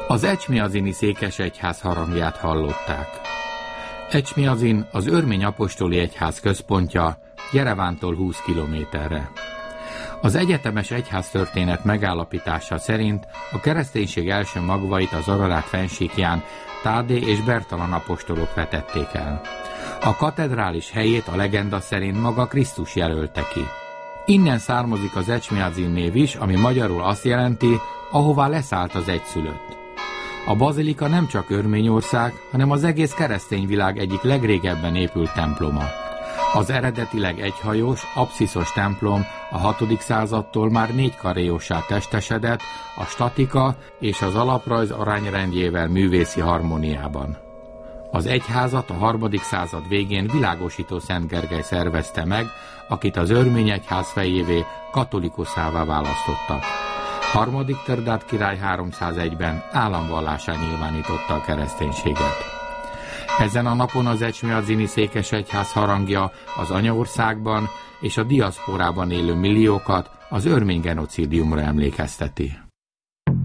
Az Ecsmiadzini székesegyház harangját hallották. Ecsmiadzin az örmény apostoli egyház központja, Jerevántól 20 kilométerre. Az egyetemes egyháztörténet megállapítása szerint a kereszténység első magvait az Ararát fennsíkján Tádé és Bertalan apostolok vetették el. A katedrális helyét a legenda szerint maga Krisztus jelölte ki. Innen származik az Ecsmiadzin név is, ami magyarul azt jelenti, ahová leszállt az egyszülött. A bazilika nem csak Örményország, hanem az egész keresztény világ egyik legrégebben épült temploma. Az eredetileg egyhajós, absziszos templom a 6. századtól már 4 karéjossá testesedett, a statika és az alaprajz arányrendjével művészi harmóniában. Az egyházat a 3. század végén világosító Szent Gergely szervezte meg, akit az örmény egyház fejévé, katolikuszává választottak. 3. Tördát király 301-ben államvallásá nyilvánította a kereszténységet. Ezen a napon az Ecsmiadzini székesegyház harangja az anyaországban és a diaszporában élő milliókat az örmény genocídiumra emlékezteti.